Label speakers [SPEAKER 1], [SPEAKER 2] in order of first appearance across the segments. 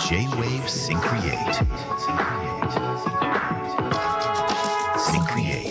[SPEAKER 1] J-Wave Syncreate. Syncreate.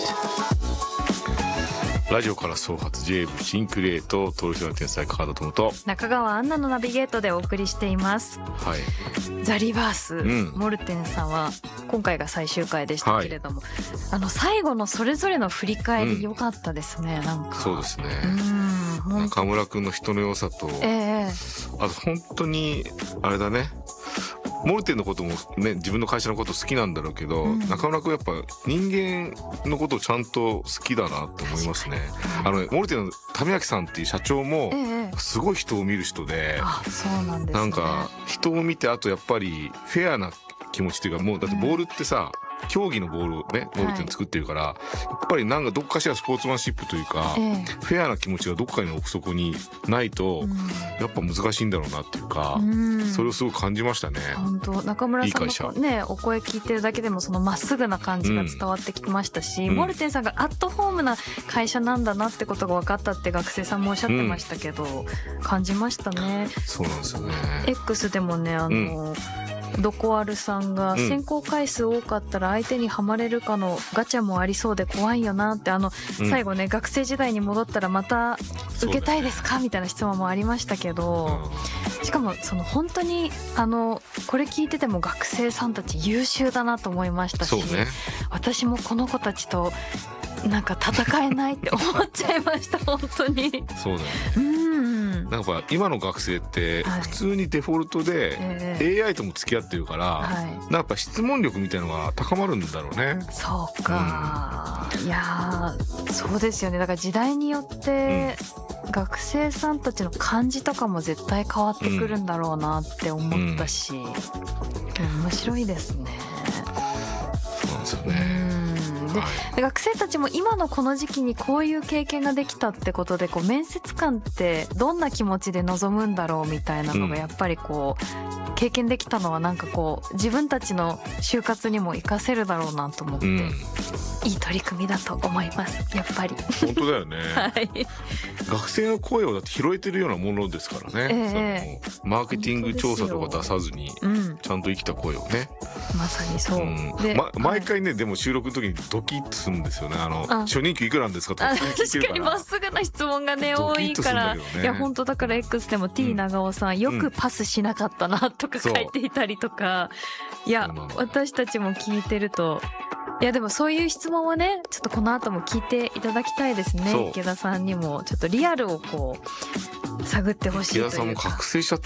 [SPEAKER 2] ラジオから創発 J-Wave シンクリエイト、投資の天才川田智と
[SPEAKER 3] 中川アンナのナビゲートでお送りしています。
[SPEAKER 2] はい
[SPEAKER 3] ザ・リバース、モルテンさんは今回が最終回でしたけれども、最後のそれぞれの振り返り良かったですね。なんか
[SPEAKER 2] そうですね。中村くんの人の良さと、あと本当にあれだね、モルテンのこともね、自分の会社のこと好きなんだろうけど、中村くんやっぱ人間のことをちゃんと好きだなって思いますね。モルテンの為明さんっていう社長もすごい人を見る人で、
[SPEAKER 3] そうなんですね。
[SPEAKER 2] なんか人を見て、あとやっぱりフェアな気持ちっていうか、もうだってボールってさ、競技のボールをねモルテン作ってるから、やっぱりなんかどっかしらスポーツマンシップというか、フェアな気持ちがどっかに奥底にないと、やっぱ難しいんだろうなっていうか、それをすごく感じましたね。
[SPEAKER 3] 本当中村さんのね、お声聞いてるだけでもそのまっすぐな感じが伝わってきましたし、モルテンさんがアットホームな会社なんだなってことが分かったって学生さんもおっしゃってましたけど、感じましたね。
[SPEAKER 2] そうなんですよね。
[SPEAKER 3] X でもね、ドコアルさんが選考回数多かったら相手にはまれるかのガチャもありそうで怖いよなって、最後ね、学生時代に戻ったらまた受けたいですかみたいな質問もありましたけど、しかもその本当にこれ聞いてても学生さんたち優秀だなと思いましたし、私もこの子たちとなんか戦えないって思っちゃいました本当に。
[SPEAKER 2] そうだよね。なんか今の学生って普通にデフォルトで AI とも付き合ってるから、やっぱ質問力みたいなのが高まるんだろうね。
[SPEAKER 3] そうか、いやそうですよね。だから時代によって学生さんたちの感じとかも絶対変わってくるんだろうなって思ったし、面白いですね。
[SPEAKER 2] そうなんですよね。
[SPEAKER 3] で学生たちも今のこの時期にこういう経験ができたってことで、面接官ってどんな気持ちで臨むんだろうみたいなのがやっぱり経験できたのは、なんか自分たちの就活にも活かせるだろうなと思って、いい取り組みだと思いますやっぱり。
[SPEAKER 2] 本当だよね。学生の声をだって拾えてるようなものですからね。マーケティング調査とか出さずに、ちゃんと生きた声をね。
[SPEAKER 3] まさにそう。
[SPEAKER 2] 毎回ね、でも収録の時にドキッとするんですよね。初任給いくらなんですかとか
[SPEAKER 3] 確かにまっすぐな質問がね多いから、いや本当だから X でも T 長尾さん、よくパスしなかったなとか書いていたりとか、いや私たちも聞いてると、いやでもそういう質問はね、ちょっとこの後も聞いていただきたいですね。池田さんにもちょっとリアルを探ってほしいというか。
[SPEAKER 2] 池田さんも覚醒しちゃっ